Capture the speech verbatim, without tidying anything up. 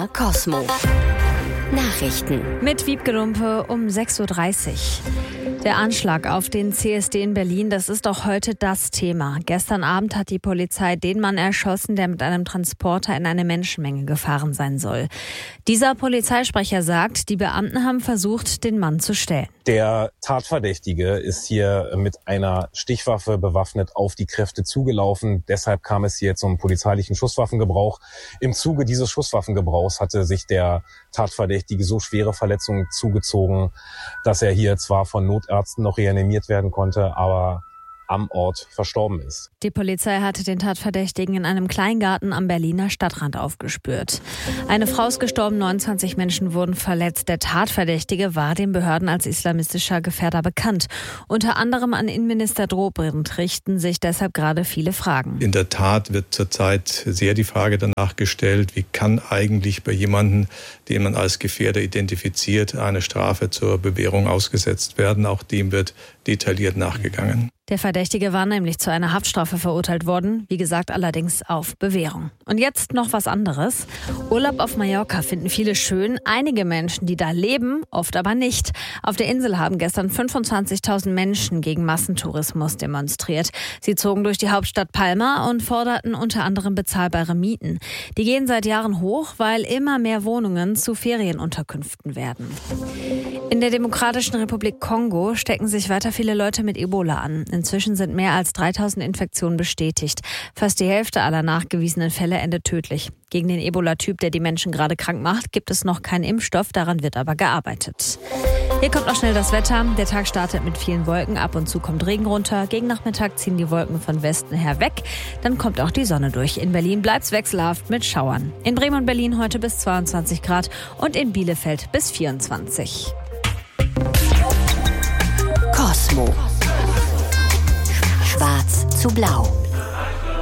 R Cosmo. Nachrichten mit Wiebke Lumpe um sechs Uhr dreißig. Der Anschlag auf den C S D in Berlin, das ist auch heute das Thema. Gestern Abend hat die Polizei den Mann erschossen, der mit einem Transporter in eine Menschenmenge gefahren sein soll. Dieser Polizeisprecher sagt, die Beamten haben versucht, den Mann zu stellen. Der Tatverdächtige ist hier mit einer Stichwaffe bewaffnet auf die Kräfte zugelaufen. Deshalb kam es hier zum polizeilichen Schusswaffengebrauch. Im Zuge dieses Schusswaffengebrauchs hatte sich der Tatverdächtige so schwere Verletzungen zugezogen, dass er hier zwar von Notärzten noch reanimiert werden konnte, aber am Ort verstorben ist. Die Polizei hatte den Tatverdächtigen in einem Kleingarten am Berliner Stadtrand aufgespürt. Eine Frau ist gestorben, neunundzwanzig Menschen wurden verletzt. Der Tatverdächtige war den Behörden als islamistischer Gefährder bekannt. Unter anderem an Innenminister Dobrindt richten sich deshalb gerade viele Fragen. In der Tat wird zurzeit sehr die Frage danach gestellt, wie kann eigentlich bei jemandem, den man als Gefährder identifiziert, eine Strafe zur Bewährung ausgesetzt werden. Auch dem wird detailliert nachgegangen. Der Verdächtige war nämlich zu einer Haftstrafe verurteilt worden, wie gesagt allerdings auf Bewährung. Und jetzt noch was anderes. Urlaub auf Mallorca finden viele schön, einige Menschen, die da leben, oft aber nicht. Auf der Insel haben gestern fünfundzwanzigtausend Menschen gegen Massentourismus demonstriert. Sie zogen durch die Hauptstadt Palma und forderten unter anderem bezahlbare Mieten. Die gehen seit Jahren hoch, weil immer mehr Wohnungen zu Ferienunterkünften werden. In der Demokratischen Republik Kongo stecken sich weiter viele Leute mit Ebola an. Inzwischen sind mehr als dreitausend Infektionen bestätigt. Fast die Hälfte aller nachgewiesenen Fälle endet tödlich. Gegen den Ebola-Typ, der die Menschen gerade krank macht, gibt es noch keinen Impfstoff, daran wird aber gearbeitet. Hier kommt noch schnell das Wetter. Der Tag startet mit vielen Wolken, ab und zu kommt Regen runter. Gegen Nachmittag ziehen die Wolken von Westen her weg. Dann kommt auch die Sonne durch. In Berlin bleibt es wechselhaft mit Schauern. In Bremen und Berlin heute bis zweiundzwanzig Grad und in Bielefeld bis vierundzwanzig. Cosmo. Schwarz zu blau.